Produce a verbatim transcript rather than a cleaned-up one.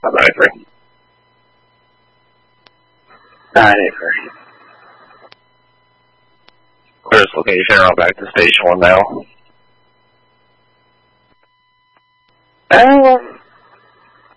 ninety-three. ninety-three. Clear this location, I'll back to station one now.